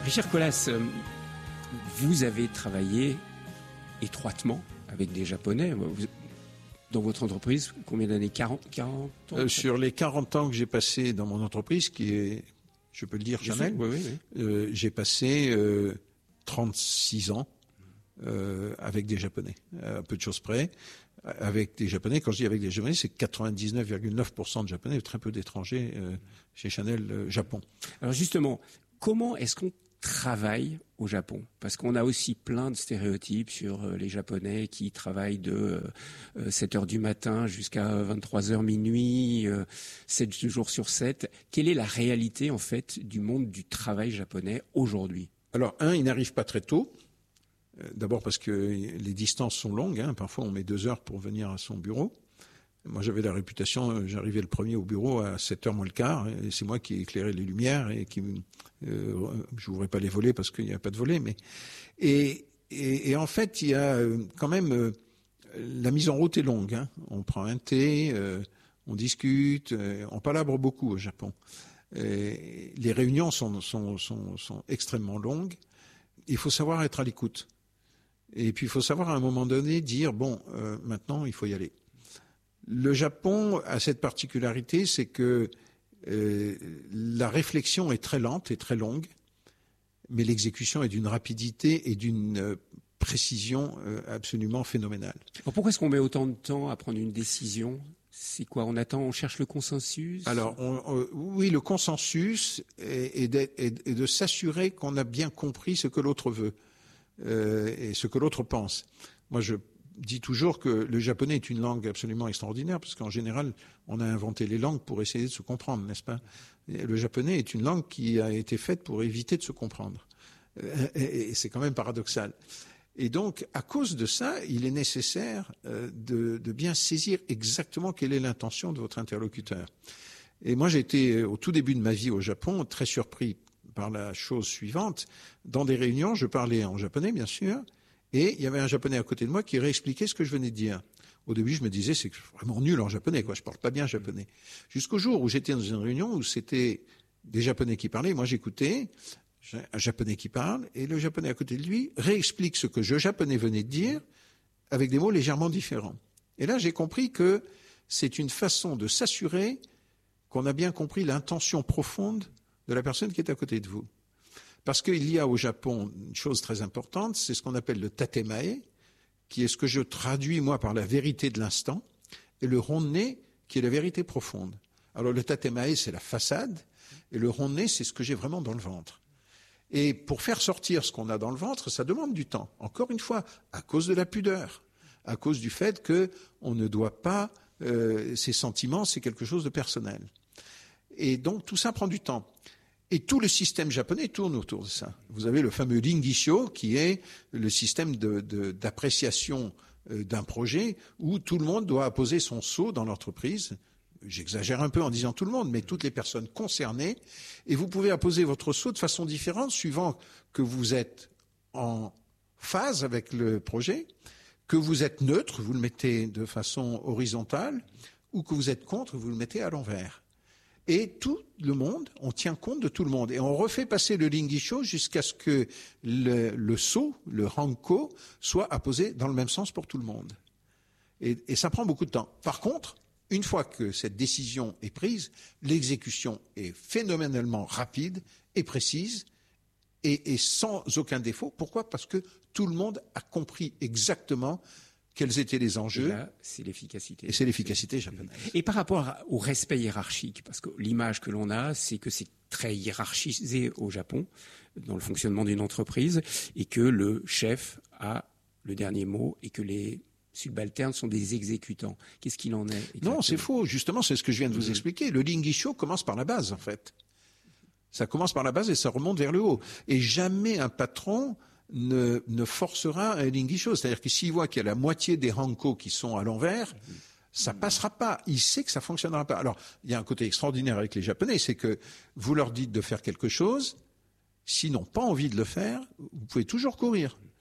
Richard Colas, vous avez travaillé étroitement avec des Japonais. Dans votre entreprise, combien d'années? 40 ans Sur les 40 ans que j'ai passé dans mon entreprise, qui est, je peux le dire, Chanel, oui. J'ai passé 36 ans avec des Japonais, à peu de choses près. Avec des Japonais, quand je dis avec des Japonais, c'est 99,9% de Japonais, très peu d'étrangers chez Chanel Japon. Alors justement, comment est-ce qu'on travaille au Japon? Parce qu'on a aussi plein de stéréotypes sur les Japonais qui travaillent de 7h du matin jusqu'à 23h minuit, 7 jours sur 7. Quelle est la réalité en fait du monde du travail japonais aujourd'hui? Alors, ils n'arrivent pas très tôt. D'abord parce que les distances sont longues. Parfois, on met 2 heures pour venir à son bureau. Moi, j'avais la réputation, j'arrivais le premier au bureau à 7h moins le quart, et c'est moi qui éclairais les lumières et qui j'ouvrais pas les volets parce qu'il n'y a pas de volets, mais et en fait, il y a quand même la mise en route est longue. On prend un thé, on discute, on palabre beaucoup au Japon. Les réunions sont extrêmement longues. Il faut savoir être à l'écoute. Et puis, il faut savoir à un moment donné dire, maintenant, il faut y aller. Le Japon a cette particularité, c'est que la réflexion est très lente et très longue, mais l'exécution est d'une rapidité et d'une précision absolument phénoménale. Alors pourquoi est-ce qu'on met autant de temps à prendre une décision? C'est quoi? On cherche le consensus? Alors, oui, le consensus est de s'assurer qu'on a bien compris ce que l'autre veut et ce que l'autre pense. Moi, je dis toujours que le japonais est une langue absolument extraordinaire, parce qu'en général, on a inventé les langues pour essayer de se comprendre, n'est-ce pas? Le japonais est une langue qui a été faite pour éviter de se comprendre. Et c'est quand même paradoxal. Et donc, à cause de ça, il est nécessaire de bien saisir exactement quelle est l'intention de votre interlocuteur. Et moi, j'ai été, au tout début de ma vie au Japon, très surpris par la chose suivante. Dans des réunions, je parlais en japonais, bien sûr, et il y avait un japonais à côté de moi qui réexpliquait ce que je venais de dire. Au début, je me disais, c'est vraiment nul en japonais, quoi. Je parle pas bien japonais. Jusqu'au jour où j'étais dans une réunion où c'était des japonais qui parlaient, moi j'écoutais, un japonais qui parle, et le japonais à côté de lui réexplique ce que le japonais venait de dire avec des mots légèrement différents. Et là, j'ai compris que c'est une façon de s'assurer qu'on a bien compris l'intention profonde de la personne qui est à côté de vous. Parce qu'il y a au Japon une chose très importante, c'est ce qu'on appelle le tatemae, qui est ce que je traduis moi par la vérité de l'instant, et le rond-nez qui est la vérité profonde. Alors le tatemae, c'est la façade, et le rond-nez, c'est ce que j'ai vraiment dans le ventre. Et pour faire sortir ce qu'on a dans le ventre, ça demande du temps. Encore une fois, à cause de la pudeur, à cause du fait qu'on ne doit pas, ces sentiments, c'est quelque chose de personnel. Et donc tout ça prend du temps. Et tout le système japonais tourne autour de ça. Vous avez le fameux Ringishō, qui est le système d'appréciation d'un projet où tout le monde doit apposer son sceau dans l'entreprise. J'exagère un peu en disant tout le monde, mais toutes les personnes concernées. Et vous pouvez apposer votre sceau de façon différente suivant que vous êtes en phase avec le projet, que vous êtes neutre, vous le mettez de façon horizontale, ou que vous êtes contre, vous le mettez à l'envers. Et tout le monde, on tient compte de tout le monde. Et on refait passer le Ringishō jusqu'à ce que le sceau, le Hanko, soit apposé dans le même sens pour tout le monde. Et ça prend beaucoup de temps. Par contre, une fois que cette décision est prise, l'exécution est phénoménalement rapide et précise et sans aucun défaut. Pourquoi? Parce que tout le monde a compris exactement quels étaient les enjeux. Et là, c'est l'efficacité. Et c'est l'efficacité japonaise. Et par rapport au respect hiérarchique, parce que l'image que l'on a, c'est que c'est très hiérarchisé au Japon, dans le fonctionnement d'une entreprise, et que le chef a le dernier mot, et que les subalternes sont des exécutants. Qu'est-ce qu'il en est exactement? Non, c'est faux. Justement, c'est ce que je viens de vous expliquer. Le Ringishō commence par la base, en fait. Ça commence par la base et ça remonte vers le haut. Et jamais un patron ne forcera un Ringishō. C'est-à-dire que s'il voit qu'il y a la moitié des Hanko qui sont à l'envers, ça passera pas. Il sait que ça fonctionnera pas. Alors, il y a un côté extraordinaire avec les Japonais, c'est que vous leur dites de faire quelque chose, s'ils n'ont pas envie de le faire, vous pouvez toujours courir.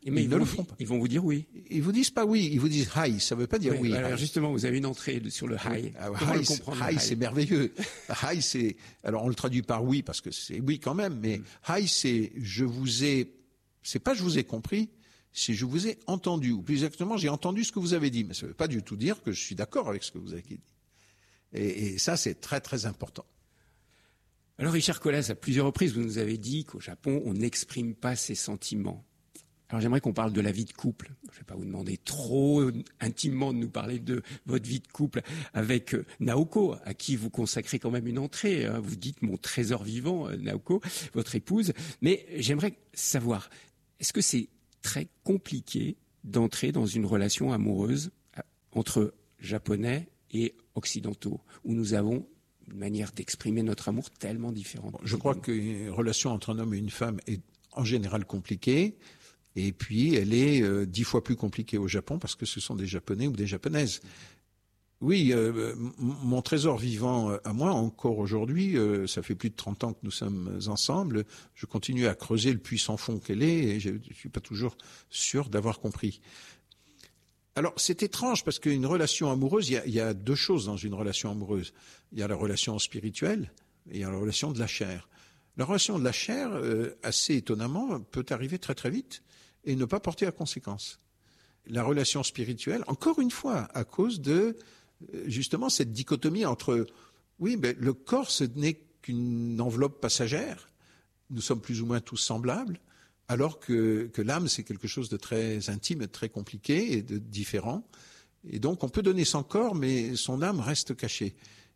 Mais ils ne le feront pas. Ils vont vous dire oui. Ils vous disent pas oui, ils vous disent hi. Ça veut pas dire oui. Alors justement, vous avez une entrée sur le hi. Hi, c'est merveilleux. Hi, c'est, alors on le traduit par oui parce que c'est oui quand même, mais hi, c'est c'est pas je vous ai compris, c'est je vous ai entendu, ou plus exactement, j'ai entendu ce que vous avez dit. Mais ça veut pas du tout dire que je suis d'accord avec ce que vous avez dit. Et ça, c'est très très important. Alors Richard Colas, à plusieurs reprises, vous nous avez dit qu'au Japon, on n'exprime pas ses sentiments. Alors j'aimerais qu'on parle de la vie de couple. Je ne vais pas vous demander trop intimement de nous parler de votre vie de couple avec Naoko, à qui vous consacrez quand même une entrée. Vous dites mon trésor vivant, Naoko, votre épouse. Mais j'aimerais savoir, est-ce que c'est très compliqué d'entrer dans une relation amoureuse entre Japonais et Occidentaux, où nous avons une manière d'exprimer notre amour tellement différente? Je crois qu'une relation entre un homme et une femme est en général compliquée. Et puis, elle est 10 fois plus compliquée au Japon parce que ce sont des Japonais ou des Japonaises. Oui, mon trésor vivant à moi, encore aujourd'hui, ça fait plus de 30 ans que nous sommes ensemble, je continue à creuser le puits sans fond qu'elle est et je ne suis pas toujours sûr d'avoir compris. Alors, c'est étrange parce qu'une relation amoureuse, il y a deux choses dans une relation amoureuse. Il y a la relation spirituelle et il y a la relation de la chair. La relation de la chair, assez étonnamment, peut arriver très très vite et ne pas porter à conséquence. La relation spirituelle, encore une fois, à cause de justement cette dichotomie entre, oui, ben, le corps, ce n'est qu'une enveloppe passagère, nous sommes plus ou moins tous semblables, alors que l'âme, c'est quelque chose de très intime et de très compliqué et de différent. Et donc, on peut donner son corps, mais son âme reste cachée.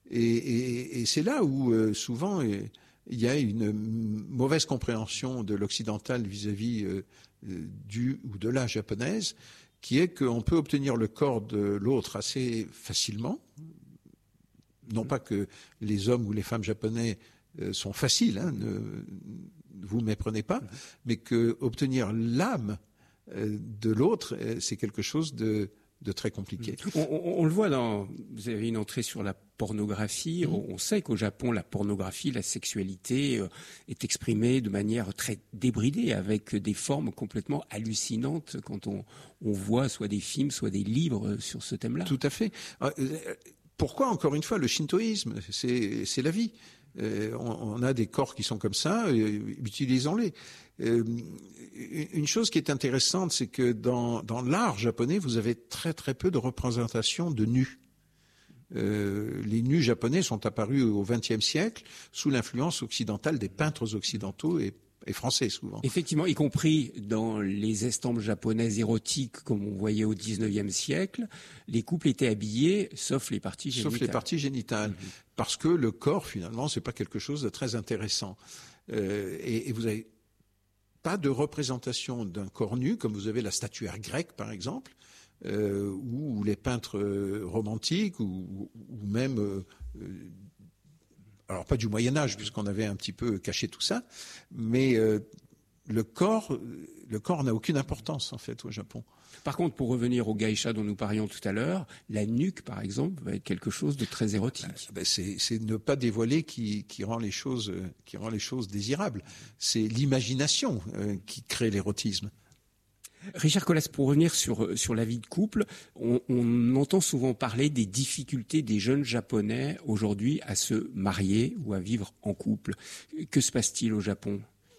Et c'est là où, souvent, il y a une mauvaise compréhension de l'occidental vis-à-vis du ou de la japonaise, qui est qu'on peut obtenir le corps de l'autre assez facilement. Non pas que les hommes ou les femmes japonais sont faciles, hein, ne vous méprenez pas, mais que obtenir l'âme de l'autre, c'est quelque chose de très compliqué. On le voit vous avez une entrée sur la pornographie. On sait qu'au Japon, la pornographie, la sexualité est exprimée de manière très débridée, avec des formes complètement hallucinantes quand on voit soit des films, soit des livres sur ce thème-là. Tout à fait. Pourquoi, encore une fois, le shintoïsme, c'est la vie. On a des corps qui sont comme ça, utilisons-les. Une chose qui est intéressante, c'est que dans l'art japonais, vous avez très très peu de représentations de nus. Les nus japonais sont apparus au XXe siècle sous l'influence occidentale des peintres occidentaux et français souvent. Effectivement, y compris dans les estampes japonaises érotiques comme on voyait au XIXe siècle, les couples étaient habillés sauf les parties génitales. Sauf les parties génitales, parce que le corps finalement c'est pas quelque chose de très intéressant. Et vous avez pas de représentation d'un corps nu comme vous avez la statuaire grecque par exemple, ou les peintres romantiques ou même alors pas du Moyen-Âge puisqu'on avait un petit peu caché tout ça, mais le corps n'a aucune importance en fait au Japon. Par contre, pour revenir au geisha dont nous parlions tout à l'heure, la nuque par exemple va être quelque chose de très érotique. C'est ne pas dévoiler qui rend les choses désirables. C'est l'imagination qui crée l'érotisme. Richard Colas, pour revenir sur la vie de couple, on entend souvent parler des difficultés des jeunes Japonais aujourd'hui à se marier ou à vivre en couple. Que se passe-t-il au Japon ?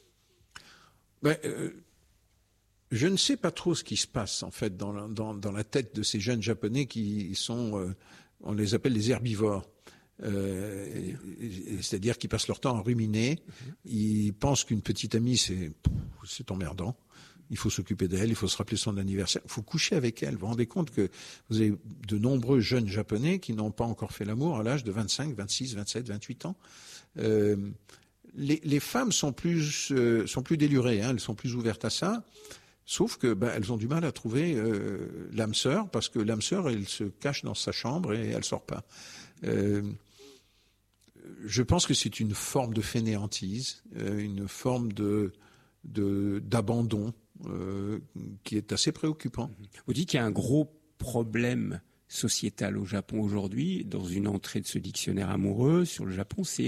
Je ne sais pas trop ce qui se passe en fait dans la tête de ces jeunes Japonais qui sont, on les appelle les herbivores. C'est-à-dire qu'ils passent leur temps à ruminer. Ils pensent qu'une petite amie c'est emmerdant. Il faut s'occuper d'elle, il faut se rappeler son anniversaire, il faut coucher avec elle. Vous vous rendez compte que vous avez de nombreux jeunes Japonais qui n'ont pas encore fait l'amour à l'âge de 25, 26, 27, 28 ans. Les femmes sont plus délurées, hein, elles sont plus ouvertes à ça, sauf que elles ont du mal à trouver l'âme sœur, parce que l'âme sœur, elle se cache dans sa chambre et elle sort pas. Je pense que c'est une forme de fainéantise, une forme d'abandon qui est assez préoccupant. Vous dites qu'il y a un gros problème sociétal au Japon aujourd'hui, dans une entrée de ce dictionnaire amoureux sur le Japon, c'est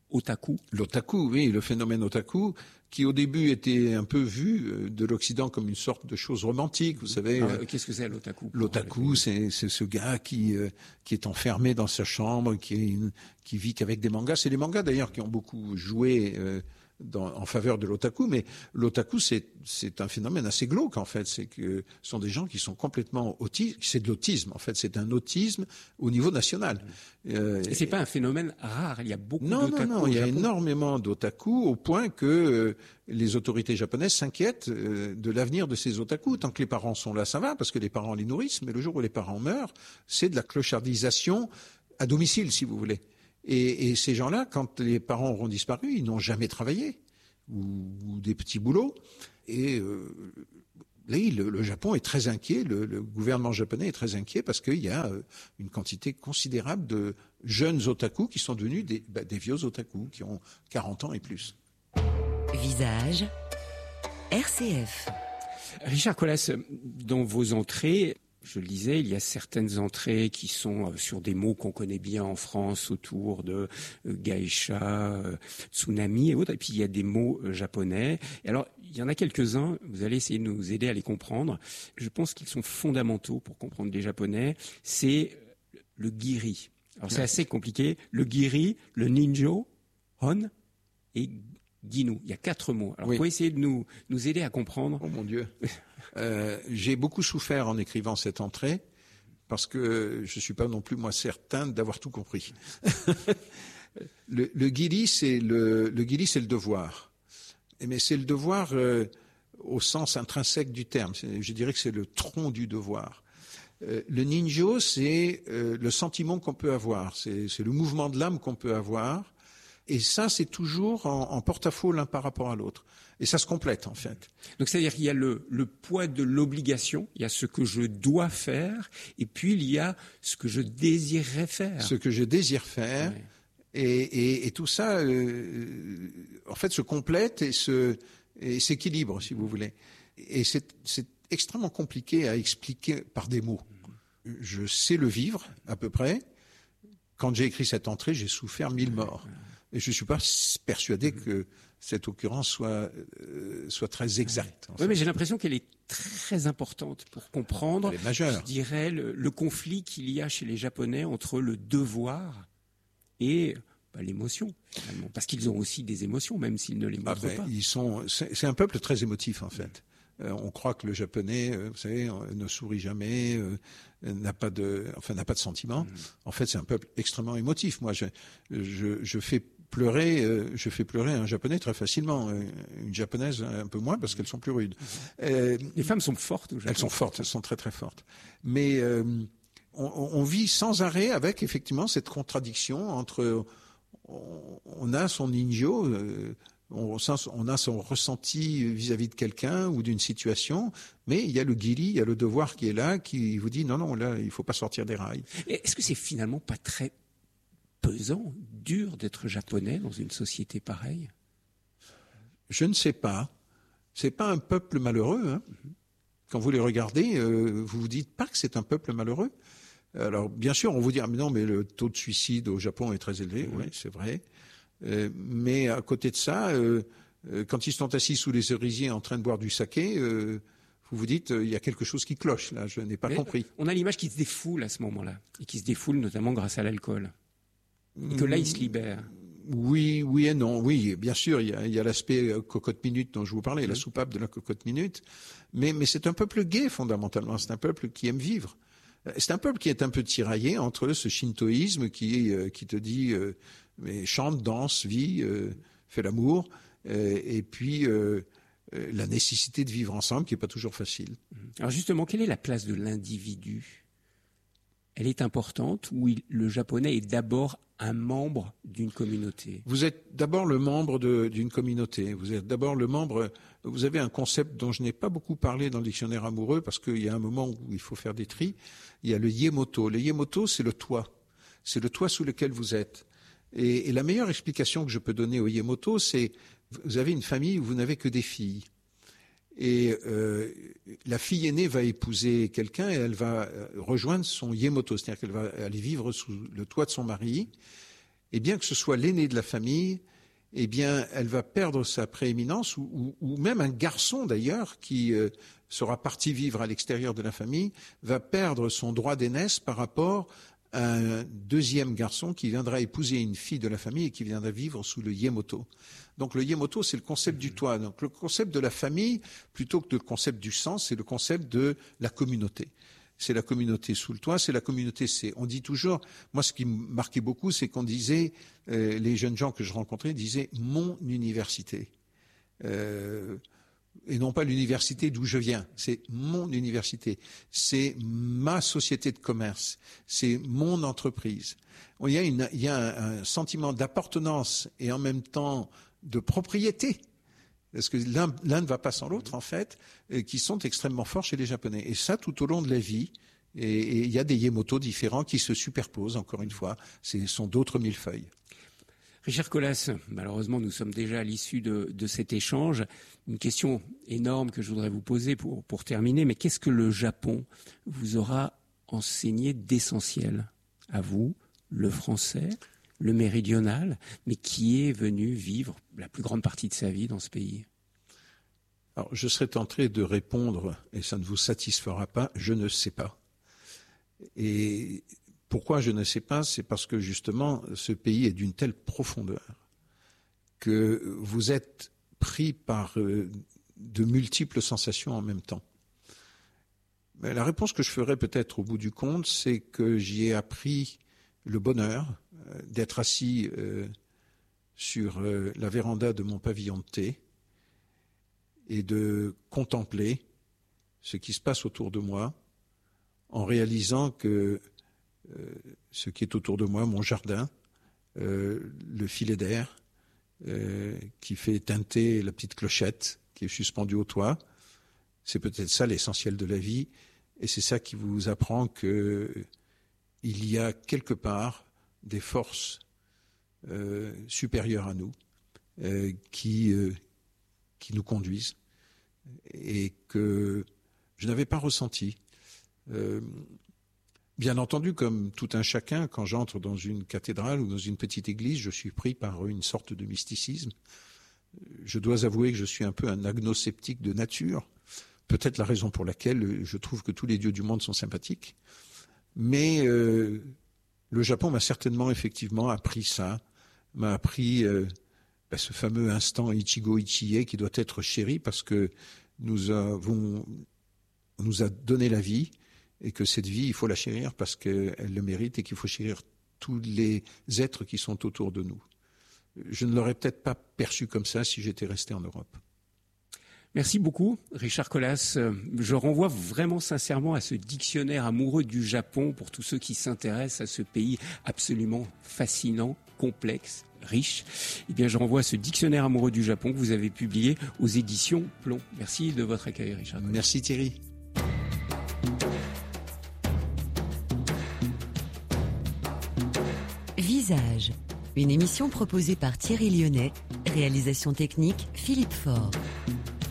otaku. L'otaku, oui, le phénomène otaku, qui au début était un peu vu de l'Occident comme une sorte de chose romantique, vous savez. Alors, qu'est-ce que c'est l'otaku? L'otaku, c'est ce gars qui est enfermé dans sa chambre, qui vit qu'avec des mangas. C'est les mangas d'ailleurs qui ont beaucoup joué en faveur de l'otaku, mais l'otaku c'est un phénomène assez glauque en fait. C'est que ce sont des gens qui sont complètement autistes. C'est de l'autisme en fait. C'est un autisme au niveau national. Et c'est pas un phénomène rare. Il y a beaucoup d'otaku. Non, il y a Japon. Énormément d'otaku au point que les autorités japonaises s'inquiètent de l'avenir de ces otaku. Tant que les parents sont là, ça va parce que les parents les nourrissent. Mais le jour où les parents meurent, c'est de la clochardisation à domicile, si vous voulez. Et ces gens-là, quand les parents auront disparu, ils n'ont jamais travaillé ou des petits boulots. Et là, le Japon est très inquiet, le gouvernement japonais est très inquiet parce qu'il y a une quantité considérable de jeunes otaku qui sont devenus des vieux otaku qui ont 40 ans et plus. Visage RCF. Richard Colas, dans vos entrées, je le disais, il y a certaines entrées qui sont sur des mots qu'on connaît bien en France autour de geisha, tsunami et autres. Et puis il y a des mots japonais. Et alors, il y en a quelques-uns, vous allez essayer de nous aider à les comprendre. Je pense qu'ils sont fondamentaux pour comprendre les japonais. C'est le giri. Alors c'est assez compliqué. Le giri, le ninjo, hon et Ginu. Il y a 4 mots. Alors, oui. Vous pouvez essayer de nous aider à comprendre. Oh mon Dieu. J'ai beaucoup souffert en écrivant cette entrée parce que je suis pas non plus moi certain d'avoir tout compris. le giri, c'est le devoir. Mais c'est le devoir au sens intrinsèque du terme. Je dirais que c'est le tronc du devoir. Le ninjo, c'est le sentiment qu'on peut avoir. C'est le mouvement de l'âme qu'on peut avoir. Et ça, c'est toujours en porte-à-faux l'un par rapport à l'autre. Et ça se complète, en fait. Donc, c'est-à-dire qu'il y a le poids de l'obligation, il y a ce que je dois faire, et puis il y a ce que je désirerais faire. Ce que je désire faire. Ouais. Et tout ça, en fait, se complète et s'équilibre, si vous voulez. Et c'est extrêmement compliqué à expliquer par des mots. Je sais le vivre, à peu près. Quand j'ai écrit cette entrée, j'ai souffert 1000 morts. Et je ne suis pas persuadé que cette occurrence soit très exacte. Oui, mais j'ai l'impression qu'elle est très importante pour comprendre, elle est majeure. Je dirais, le conflit qu'il y a chez les Japonais entre le devoir et l'émotion, finalement. Parce qu'ils ont aussi des émotions, même s'ils ne les montrent pas. C'est un peuple très émotif, en fait. On croit que le Japonais, vous savez, ne sourit jamais, n'a pas de sentiments. En fait, c'est un peuple extrêmement émotif. Moi, je fais pleurer un Japonais très facilement. Une Japonaise un peu moins parce qu'elles sont plus rudes. Les femmes sont fortes au Japon. Elles sont fortes, elles sont très très fortes. Mais on vit sans arrêt avec effectivement cette contradiction entre on a son ninjo. On a son ressenti vis-à-vis de quelqu'un ou d'une situation, mais il y a le giri, il y a le devoir qui est là, qui vous dit non, là, il faut pas sortir des rails. Est-ce que c'est finalement pas très pesant, dur d'être japonais dans une société pareille? Je ne sais pas. C'est pas un peuple malheureux. Hein. Quand vous les regardez, vous vous dites pas que c'est un peuple malheureux. Alors, bien sûr, on vous dit, mais le taux de suicide au Japon est très élevé. Oui, c'est vrai. Mais à côté de ça, quand ils sont assis sous les cerisiers en train de boire du saké, vous vous dites, il y a quelque chose qui cloche, là, je n'ai pas compris. On a l'image qui se défoule à ce moment-là, et qui se défoule notamment grâce à l'alcool. Et que là, ils se libèrent. Oui et non. Oui, bien sûr, il y a l'aspect cocotte minute dont je vous parlais, la soupape de la cocotte minute. Mais c'est un peuple gai, fondamentalement. C'est un peuple qui aime vivre. C'est un peuple qui est un peu tiraillé entre ce shintoïsme qui te dit mais chante, danse, vis, fais l'amour, et puis la nécessité de vivre ensemble qui n'est pas toujours facile. Alors justement, quelle est la place de l'individu? Elle est importante ou le japonais est d'abord un membre d'une communauté? Vous êtes d'abord le membre d'une communauté. Vous êtes d'abord le membre. Vous avez un concept dont je n'ai pas beaucoup parlé dans le dictionnaire amoureux parce qu'il y a un moment où il faut faire des tris. Il y a le iemoto. Le iemoto, c'est le toit. C'est le toit sous lequel vous êtes. Et la meilleure explication que je peux donner au iemoto, c'est vous avez une famille où vous n'avez que des filles. Et la fille aînée va épouser quelqu'un et elle va rejoindre son iemoto, c'est-à-dire qu'elle va aller vivre sous le toit de son mari. et bien que ce soit l'aîné de la famille, eh bien, elle va perdre sa prééminence, ou même un garçon d'ailleurs qui sera parti vivre à l'extérieur de la famille, va perdre son droit d'aînesse par rapport à un deuxième garçon qui viendra épouser une fille de la famille et qui viendra vivre sous le Yemoto. Donc le Yemoto, c'est le concept du toit. Donc le concept de la famille, plutôt que le concept du sang, c'est le concept de la communauté. C'est la communauté sous le toit, c'est la communauté. On dit toujours, moi ce qui me marquait beaucoup, c'est qu'on disait, les jeunes gens que je rencontrais disaient « mon université ». Et non pas l'université d'où je viens, c'est mon université, c'est ma société de commerce, c'est mon entreprise. Il y a un sentiment d'appartenance et en même temps de propriété, parce que l'un ne va pas sans l'autre en fait, qui sont extrêmement forts chez les Japonais. Et ça tout au long de la vie, et il y a des Yemoto différents qui se superposent, encore une fois, ce sont d'autres millefeuilles. Richard Collas, malheureusement, nous sommes déjà à l'issue de cet échange. Une question énorme que je voudrais vous poser pour terminer, mais qu'est-ce que le Japon vous aura enseigné d'essentiel à vous, le français, le méridional, mais qui est venu vivre la plus grande partie de sa vie dans ce pays? Alors, je serais tenté de répondre, et ça ne vous satisfera pas, je ne sais pas. Et pourquoi je ne sais pas? C'est parce que justement, ce pays est d'une telle profondeur que vous êtes pris par de multiples sensations en même temps. Mais la réponse que je ferai peut-être au bout du compte, c'est que j'y ai appris le bonheur d'être assis sur la véranda de mon pavillon de thé et de contempler ce qui se passe autour de moi en réalisant que ce qui est autour de moi, mon jardin, le filet d'air qui fait teinter la petite clochette qui est suspendue au toit, c'est peut-être ça l'essentiel de la vie, et c'est ça qui vous apprend qu'il y a quelque part des forces supérieures à nous qui nous conduisent et que je n'avais pas ressenti. Bien entendu, comme tout un chacun, quand j'entre dans une cathédrale ou dans une petite église, je suis pris par une sorte de mysticisme. Je dois avouer que je suis un peu un agnosceptique de nature, peut-être la raison pour laquelle je trouve que tous les dieux du monde sont sympathiques. Mais le Japon m'a certainement effectivement appris ça, m'a appris ce fameux instant Ichigo Ichie qui doit être chéri parce que on nous a donné la vie, et que cette vie, il faut la chérir parce qu'elle le mérite et qu'il faut chérir tous les êtres qui sont autour de nous. Je ne l'aurais peut-être pas perçu comme ça si j'étais resté en Europe. Merci beaucoup, Richard Collas. Je renvoie vraiment sincèrement à ce dictionnaire amoureux du Japon pour tous ceux qui s'intéressent à ce pays absolument fascinant, complexe, riche. Eh bien, je renvoie à ce dictionnaire amoureux du Japon que vous avez publié aux éditions Plomb. Merci de votre accueil, Richard Collas. Merci Thierry. Visage, une émission proposée par Thierry Lyonnais, réalisation technique Philippe Faure.